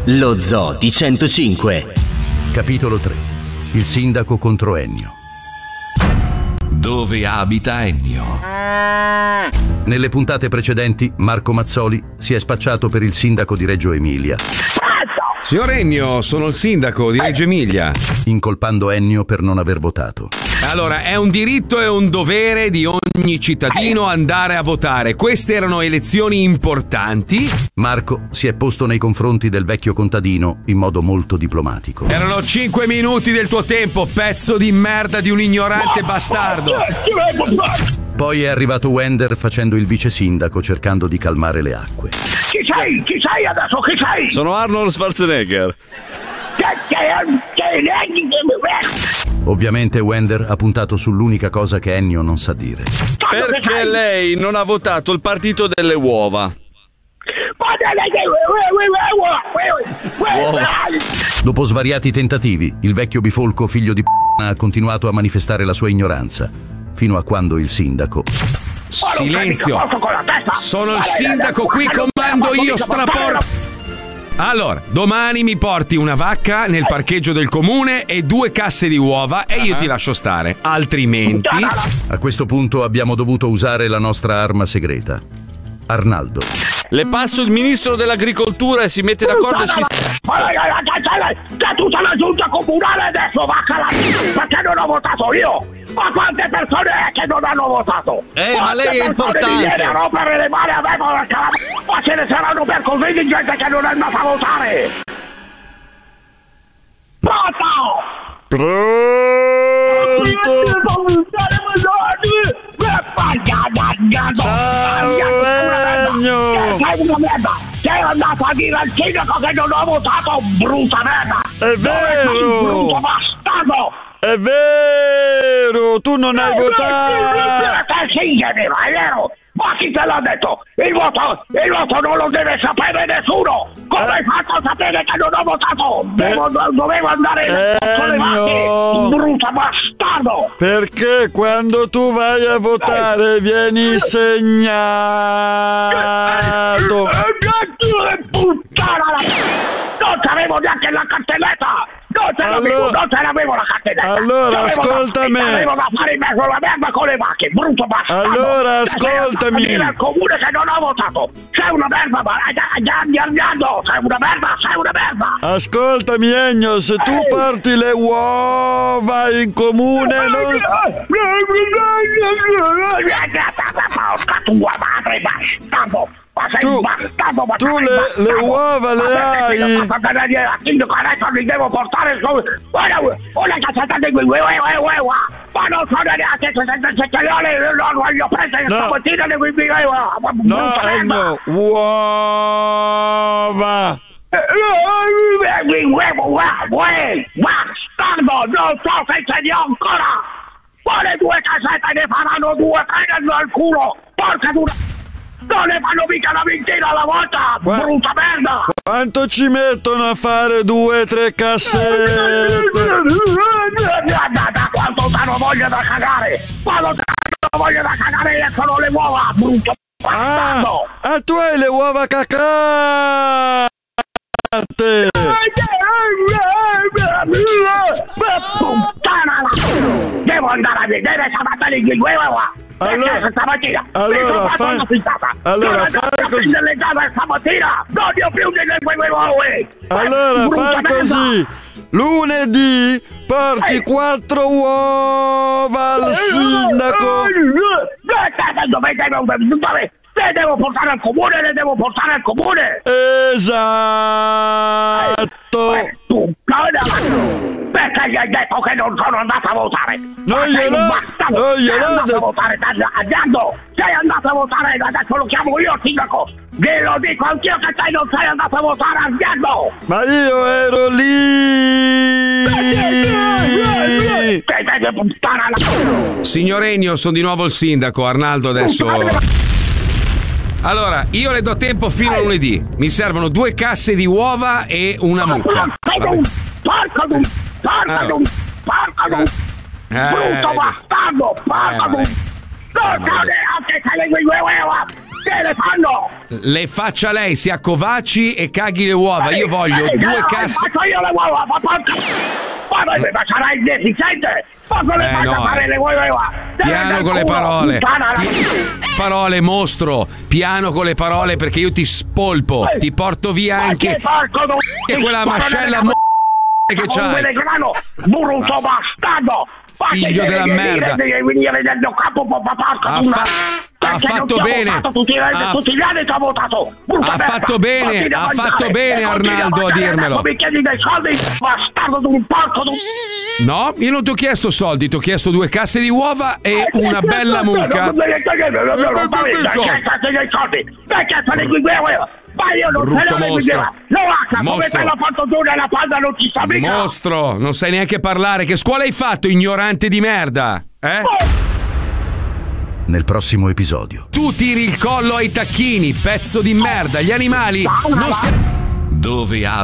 Lo Zoo di 105. Capitolo 3. Il sindaco contro Ennio. Dove abita Ennio? Nelle puntate precedenti Marco Mazzoli si è spacciato per il sindaco di Reggio Emilia, Signor Ennio, sono il sindaco di Reggio Emilia. incolpando Ennio per non aver votato. Allora, è un diritto e un dovere di ogni cittadino andare a votare. Queste erano elezioni importanti. Marco si è posto nei confronti del vecchio contadino in modo molto diplomatico. Erano 5 minuti del tuo tempo, pezzo di merda di un ignorante bastardo. Poi è arrivato Wender facendo il vice sindaco, cercando di calmare le acque. Chi sei? Chi sei adesso? Chi sei? Sono Arnold Schwarzenegger. Ovviamente Wender ha puntato sull'unica cosa che Ennio non sa dire. Perché lei non ha votato il partito delle uova? Dopo svariati tentativi, il vecchio bifolco figlio di ha continuato a manifestare la sua ignoranza, fino a quando il sindaco... Silenzio! Sono il sindaco, qui comando io, strapor... Allora, domani mi porti una vacca nel parcheggio del comune e 2 casse di uova e io ti lascio stare. Altrimenti... A questo punto abbiamo dovuto usare la nostra arma segreta. Arnaldo. Le passo il ministro dell'agricoltura e si mette d'accordo e si... C'è tutta la giunta comunale adesso, vacca, perché non ho votato io. Ma quante persone è che non hanno votato? ma lei è importante. Viene a rompere le mani a me, ma ce ne saranno per così di gente che non è andata a votare. Pronto! Sei una merda! Sei andato a dire al sindaco che non ho votato, brutta merda! È vero! Dove sei, brutto bastardo? È vero! Tu non hai votato! Sì, è vero! Ma chi te l'ha detto? Il voto non lo deve sapere nessuno! Come hai fatto a sapere che non ho votato? Dovevo andare con le vacche! Brutto bastardo! Perché quando tu vai a votare vieni segnato! Puttana! Non c'avevo neanche la cartelletta! Non ce l'avevo la cartelletta! Allora ascolta me! Avevo da fare in mezzo alla merda con le vacche, brutto bastardo! Allora ascoltami! Dire al comune che non ho votato! Sei una merda, ma sei una merda! Ascoltami Ennio, se tu porti le uova in comune non... Porca tua madre, bastardo! Tu le uova le hai? Adesso mi devo portare una cassetta di uova! Ma non sono neanche non voglio prendere stamattina le uova! No, Ennio, uova! Bastardo, non so se ce ne ho ancora! Quale 2 cassette ne faranno 2? Prendendo al culo! Porca dura! Non ne fanno mica una ventina alla volta! Brutta merda! Quanto ci mettono a fare 2-3 cassette? Da quanto danno voglia da cagare! Quando danno voglia da cagare escono le uova! Brutto bastardo! Ah, tu hai le uova cacate! Puttana! Devo andare a vedere stamattina gli uova! Allora fai così. Non ne ho più delle uova! Allora fai così. Lunedì porti 4 uova al sindaco. Le devo portare al comune, Esatto. Perché gli hai detto che non sono andato a votare? Non gliel'ho detto. Sei andato a votare, adesso lo chiamo io sindaco. Glielo dico anch'io che te non sei andato a votare, Arnaldo. Ma io ero lì. Signor Ennio, sono di nuovo il sindaco. Arnaldo adesso... Allora, io le do tempo fino a lunedì. Mi servono 2 casse di uova e una mucca. Porco! Brutto bastardo! Porco! Non so neanche se le uova! Che le fanno? Le faccia lei, si accovacci e caghi le uova. Io voglio 2 casse. Faccio io le uova, ma sarai deficiente? Ma come fai a fare le uova? Piano con le parole. Parole, mostro. Piano con le parole perché io ti spolpo. Ti porto via anche quella mascella che c'hai. Brutto bastardo! Figlio della merda! Ha fatto bene! Tutti gli anni ti ho votato! Ha fatto bene Arnaldo a dirmelo! Mi chiedi dei soldi, bastardo di un porco! No, io non ti ho chiesto soldi, ti ho chiesto 2 casse di uova e una bella mucca. Ma io non brutto te la mostro. come te l'ha fatto tu nella panda non ci sta mica. Mostro, non sai neanche parlare. Che scuola hai fatto, ignorante di merda? Nel prossimo episodio. Tu tiri il collo ai tacchini, pezzo di merda. Gli animali non si... Dove